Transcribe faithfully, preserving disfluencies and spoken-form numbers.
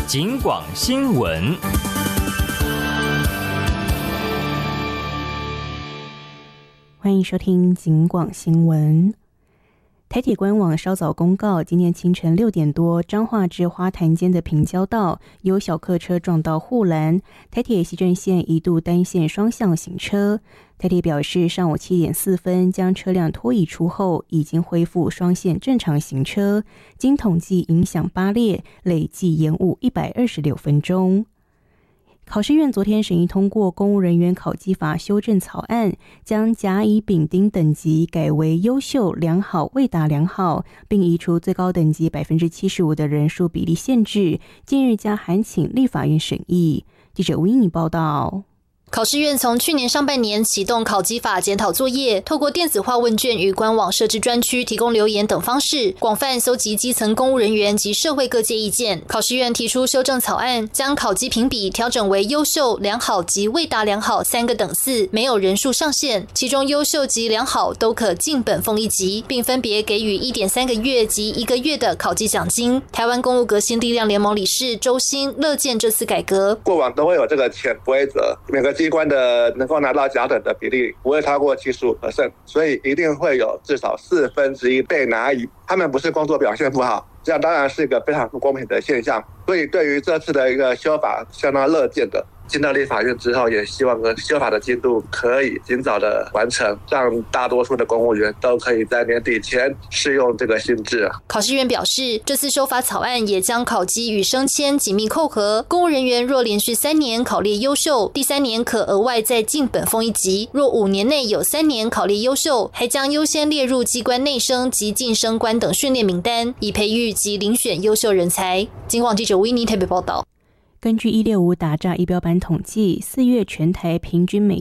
警广新闻。 欢迎收听警广新闻。台铁官网稍早公告，今天清晨六点多，彰化至花坛间的平交道有小客车撞到护栏，台铁西正线一度单线双向行车。台铁表示，上午七点四分将车辆拖移出后，已经恢复双线正常行车。经统计影响八列，累计延误一百二十六分钟。考试院昨天审议通过公务人员考绩法修正草案，将甲乙丙丁等级改为优秀、良好、未达良好，并移除最高等级 百分之七十五 的人数比例限制。近日将函请立法院审议。记者吴英妮报道。 考试院从去年上半年启动考绩法检讨作业，透过电子化问卷与官网设置专区提供留言等方式，广泛搜集基层公务人员及社会各界意见。考试院提出修正草案，将考绩评比调整为优秀、良好及未达良好三个等次，没有人数上限，其中优秀及良好都可进本俸一级，并分别给予 一点三个月及一个月的考绩奖金。台湾公务革新力量联盟理事周兴乐见这次改革， 过往都会有这个潜规则，每个机关的能够拿到甲等的比例不会超过 百分之七十五， 所以一定会有至少四分之一被拿乙。他们不是工作表现不好，这样当然是一个非常不公平的现象。所以对于这次的一个修法相当乐见的。进到立法院之后，也希望修法的进度可以尽早的完成，让大多数的公务员都可以在年底前适用这个新制。 考试院表示，这次修法草案也将考绩与升迁紧密扣合，公务人员若连续三年考列优秀，第三年可额外再进本俸一级；若五年内有三年考列优秀，还将优先列入机关内升及晋升官等训练名单，以培育及遴选优秀人才。警广记者维尼台北报道。 根据一六五打诈仪表板统计，四月全台平均每